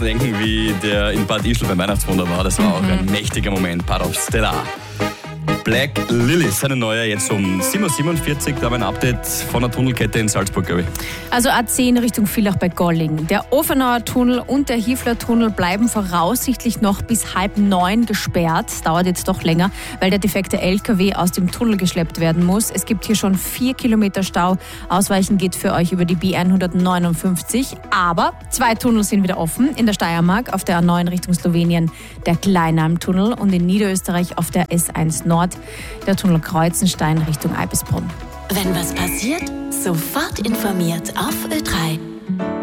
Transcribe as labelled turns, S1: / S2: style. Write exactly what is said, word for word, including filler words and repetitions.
S1: Denken, wie der in Bad Ischl beim Weihnachtswunder war. Das war
S2: Mhm.
S1: auch ein mächtiger Moment. Part of Stellar. Black Lilies, seine neue, jetzt um sieben Uhr siebenundvierzig, da haben wir ein Update von der Tunnelkette in Salzburg, glaube ich.
S2: Also A zehn Richtung Villach bei Golling. Der Ofenauer Tunnel und der Hiefler Tunnel bleiben voraussichtlich noch bis halb neun gesperrt. Das dauert jetzt doch länger, weil der defekte L K W aus dem Tunnel geschleppt werden muss. Es gibt hier schon vier Kilometer Stau. Ausweichen geht für euch über die B hundertneunundfünfzig. Aber zwei Tunnel sind wieder offen. In der Steiermark auf der A neun Richtung Slowenien der Kleinalm-Tunnel und in Niederösterreich auf der S eins Nord der Tunnel Kreuzenstein Richtung Eibisbrunn.
S3: Wenn was passiert, sofort informiert auf Ö drei.